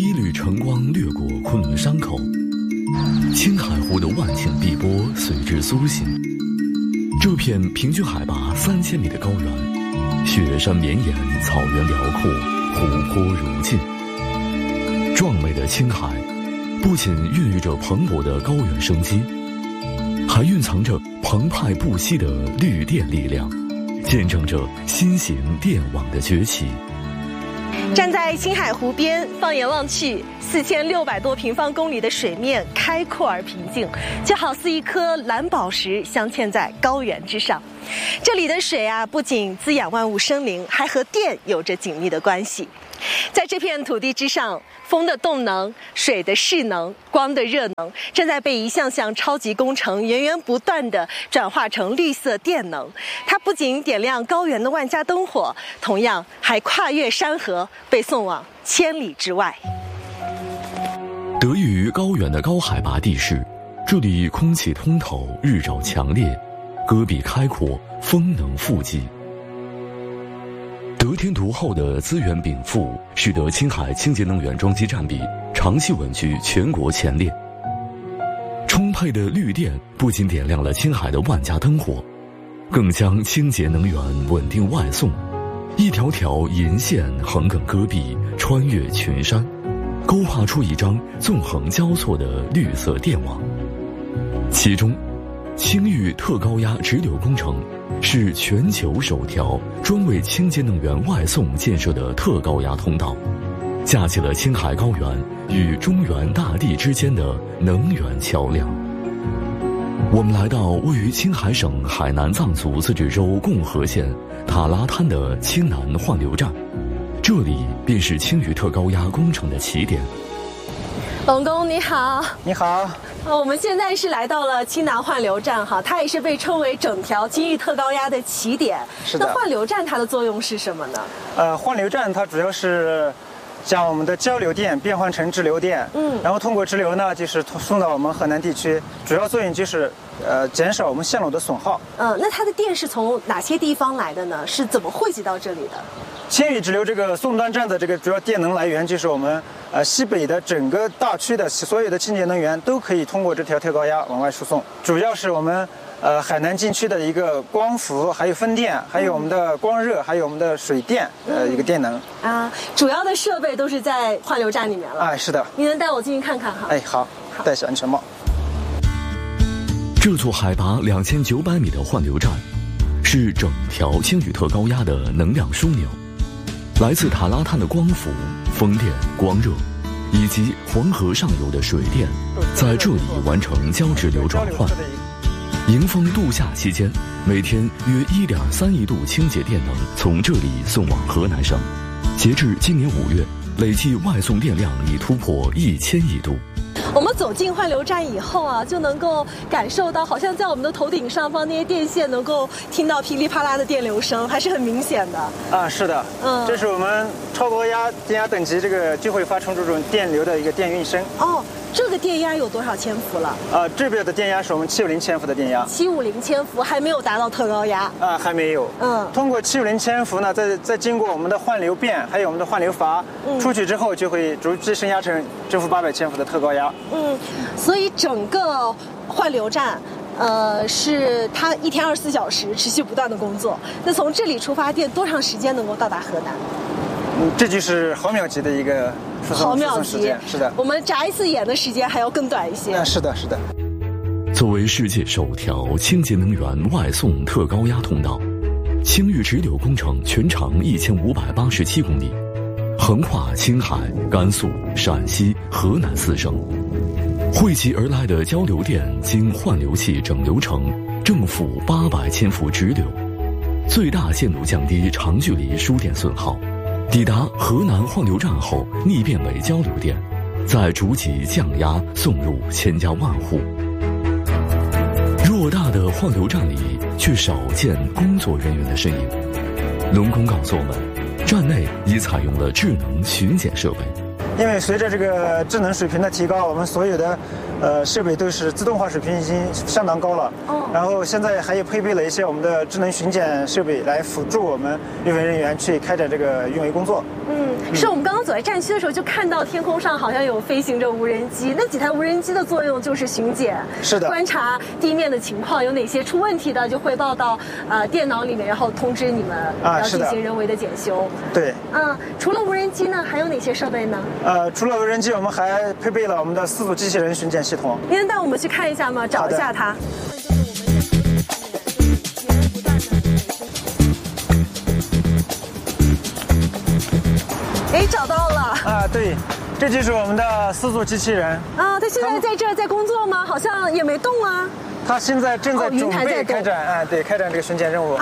一缕晨光掠过昆仑山口，青海湖的万顷碧波随之苏醒。这片平均海拔3000米的高原，雪山绵延，草原辽阔，湖泊如镜。壮美的青海，不仅孕育着蓬勃的高原生机，还蕴藏着澎湃不息的绿电力量，见证着新型电网的崛起。 站在青海湖边，放眼望去，4600多平方公里的水面开阔而平静，就好似一颗蓝宝石镶嵌在高原之上。这里的水啊，不仅滋养万物生灵，还和电有着紧密的关系。在这片土地之上，风的动能、水的势能、光的热能，正在被一项项超级工程源源不断地转化成绿色电能。它不仅点亮高原的万家灯火，同样还跨越山河，被送往千里之外。 得益于高原的高海拔地势，这里空气通透，日照强烈，戈壁开阔，风能富集。得天独厚的资源禀赋，使得青海清洁能源装机占比长期稳居全国前列。充沛的绿电不仅点亮了青海的万家灯火，更将清洁能源稳定外送。一条条银线横亘戈壁，穿越群山，勾画出一张纵横交错的绿色电网。其中，青玉特高压直流工程是全球首条专为清洁能源外送建设的特高压通道，架起了青海高原与中原大地之间的能源桥梁。我们来到位于青海省海南藏族自治州共和县塔拉滩的青南换流站，这里便是青玉特高压工程的起点。 龙工你好。 你好。 我们现在是来到了青南换流站哈，它也是被称为整条青玉特高压的起点。 是的。 那换流站它的作用是什么呢？ 换流站它主要是将我们的交流电变换成直流电，然后通过直流呢，就是送到我们河南地区，主要作用就是减少我们线路的损耗。 那它的电是从哪些地方来的呢？是怎么汇集到这里的？ 青玉直流这个送端站的这个主要电能来源就是我们西北的整个大区的所有的清洁能源都可以通过这条特高压往外输送，主要是我们海南禁区的一个光伏，还有风电，还有我们的光热，还有我们的水电一个电能主要的设备都是在换流站里面了。 是的。 你能带我进去看看哈？ 好，戴上安全帽。 这座海拔2900米的换流站是整条青玉特高压的能量枢纽，来自塔拉滩的光伏、风电、光热以及黄河上游的水电在这里完成交直流转换。迎风度夏期间，每天约1.3亿度清洁电能从这里送往河南省。截至今年5月，累计外送电量已突破1000亿度。 我们走进换流站以后啊，就能够感受到，好像在我们的头顶上方那些电线能够听到噼里啪啦的电流声，还是很明显的。 是的。这是我们超高压电压等级，这个就会发出这种电流的一个电运声。 这个电压有多少千伏了？ 这边的电压是我们750千伏的电压。 750千伏还没有达到特高压。 还没有。通过750千伏呢，再经过我们的换流变，还有我们的换流阀，出去之后就会逐级升压成正负800千伏的特高压。 所以整个换流站是它1天24小时持续不断的工作。那从这里出发电多长时间能够到达河南？ 这就是毫秒级的一个毫秒级。 是的。 我们眨一次眼的时间还要更短一些。 是的。 作为世界首条清洁能源外送特高压通道，青玉直流工程全长1587公里，横跨青海、甘肃、陕西、河南4省。汇集而来的交流电经换流器整流成正负800千伏直流，最大限度降低长距离输电损耗。抵达河南换流站后，逆变为交流电，再逐级降压送入千家万户。偌大的换流站里，却少见工作人员的身影。龙工告诉我们，站内已采用了智能巡检设备。 因为随着这个智能水平的提高，我们所有的设备都是自动化水平已经相当高了。然后现在还有配备了一些我们的智能巡检设备来辅助我们运维人员去开展这个运维工作。 是我们刚刚走在站区的时候，就看到天空上好像有飞行着无人机，那几台无人机的作用就是巡检， 是的， 观察地面的情况，有哪些出问题的就汇报到电脑里面，然后通知你们要进行人为的检修。 对， 除了无人机呢，还有哪些设备呢？ 除了无人机，我们还配备了我们的4组机器人巡检系统。 您能带我们去看一下吗？找一下它。哎，找到了对，这就是我们的4组机器人他现在在这儿在工作吗？好像也没动啊。 他现在正在准备开展开展这个巡检任务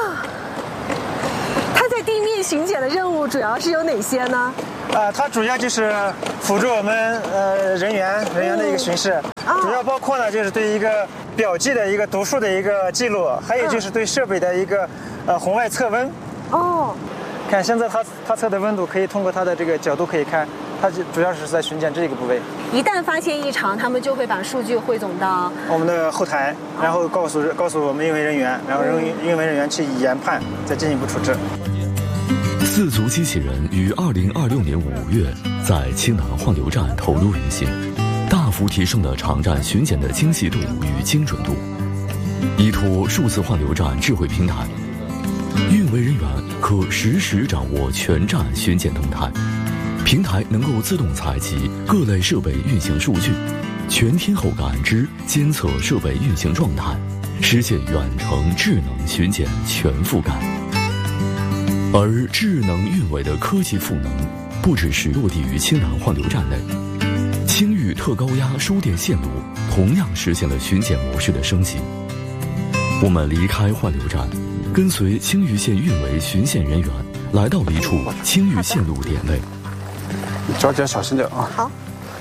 他在地面巡检的任务主要是有哪些呢？ 它主要就是辅助我们人员的一个巡视，主要包括呢就是对一个表记的一个读数的一个记录，还有就是对设备的一个红外测温。看现在它测的温度可以通过它的这个角度可以看，它主要是在巡检这个部位。 一旦发现异常，他们就会把数据汇总到我们的后台，然后告诉我们运维人员，然后运维人员去研判，再进一步处置。 4组机器人于2026年5月在青南换流站投入运行，大幅提升了场站巡检的精细度与精准度。依托数字换流站智慧平台，运维人员可实时掌握全站巡检动态，平台能够自动采集各类设备运行数据，全天候感知监测设备运行状态，实现远程智能巡检全覆盖。而智能运维的科技赋能，不只是落地于青南换流站内，青玉特高压输电线路同样实现了巡检模式的升级。我们离开换流站，跟随青玉线运维巡线人员来到一处青玉线路点位。 小姐小心点啊！ 好。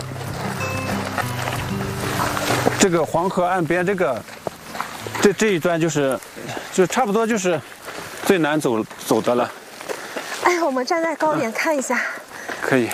这个黄河岸边这一段就差不多就是最难走的了。 哎，我们站在高点看一下。 可以。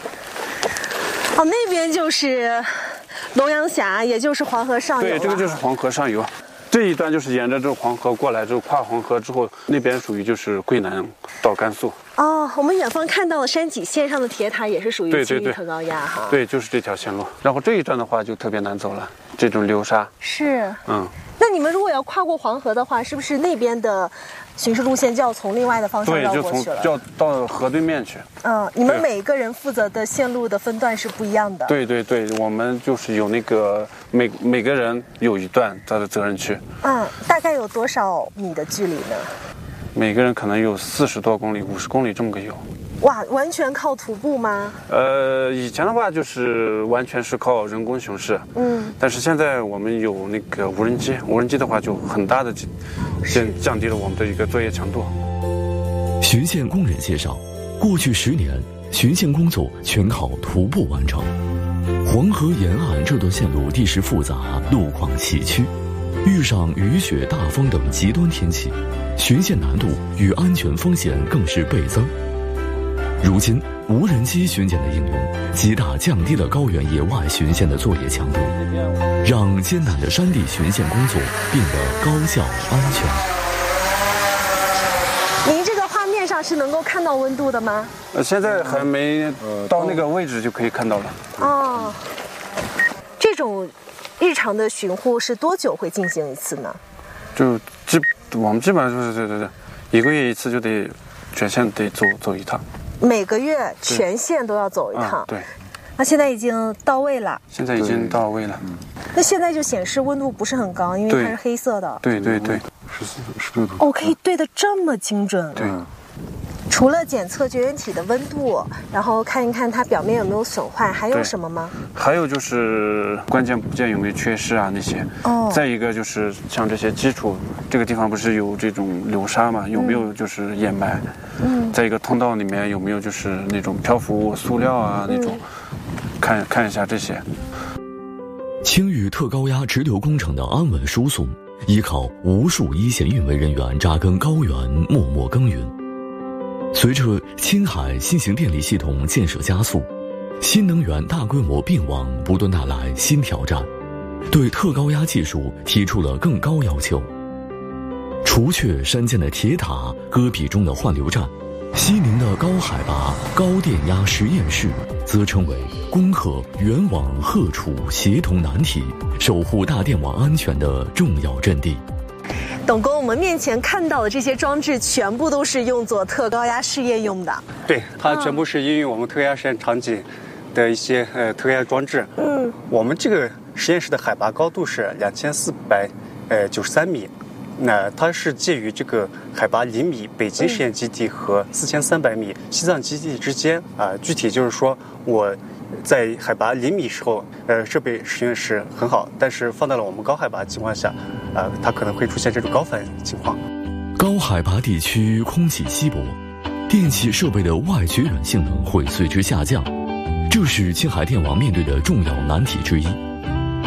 那边就是龙阳峡，也就是黄河上游。 对，这个就是黄河上游。这一段就是沿着这个黄河过来之后，跨黄河之后，那边属于就是桂南到甘肃。 我们远方看到的山脊线上的铁塔也是属于青玉特高压哈。 对，就是这条线路。然后这一段的话就特别难走了，这种流沙。 是。那你们如果要跨过黄河的话，是不是那边的巡视路线就要从另外的方向绕过去了？ 就要到河对面去。 你们每个人负责的线路的分段是不一样的。 对，我们就是有那个每个人有一段他的责任区。 大概有多少米的距离呢？ 每个人可能有40多公里、50公里这么个有。 哇，完全靠徒步吗？ 以前的话就是完全是靠人工巡视，但是现在我们有那个无人机的话就很大的降低了我们的一个作业强度。 巡线工人介绍，过去10年，巡线工作全靠徒步完成。黄河沿岸这段线路地势复杂，路况崎岖，遇上雨雪、大风等极端天气，巡线难度与安全风险更是倍增。如今，无人机巡检的应用，极大降低了高原野外巡线的作业强度，让艰难的山地巡线工作变得高效安全。您这个画面上是能够看到温度的吗？ 现在还没到那个位置就可以看到了。 这种日常的巡护是多久会进行一次呢？ 我们基本上就是1个月一次，就得全线得走一趟。 每个月全线都要走一趟。 对。 那现在已经到位了。 现在已经到位了。 那现在就显示温度不是很高，因为它是黑色的。 对。 16度。 可以对得这么精准。 对。 除了检测绝缘体的温度，然后看一看它表面有没有损坏，还有什么吗？ 还有就是关键部件有没有缺失啊那些。再一个就是像这些基础，这个地方不是有这种流沙嘛，有没有就是掩埋？再一个通道里面有没有就是那种漂浮物、塑料啊那种，看一下这些。 青玉特高压直流工程的安稳输送，依靠无数一线运维人员扎根高原，默默耕耘。随着青海新型电力系统建设加速，新能源大规模并网不断带来新挑战，对特高压技术提出了更高要求。除却山间的铁塔、戈壁中的换流站， 西宁的高海拔高电压实验室则称为攻克原网荷储协同难题、守护大电网安全的重要阵地。 董工，我们面前看到的这些装置全部都是用作特高压试验用的。 对，它全部是应用我们特高压实验场景的一些特高压装置。我们这个实验室的海拔高度是2493米，那它是介于这个海拔0米北京实验基地和4300米西藏基地之间啊。具体就是说，我在海拔0米时候，设备使用是很好，但是放到了我们高海拔情况下，它可能会出现这种高反情况。 高海拔地区空气稀薄，电气设备的外绝缘性能会随之下降，这是青海电网面对的重要难题之一。